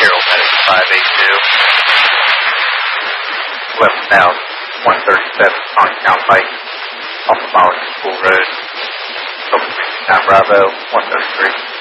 Medic 582. Westbound 137 on Turnpike, off of Molly School Road. Bravo 133.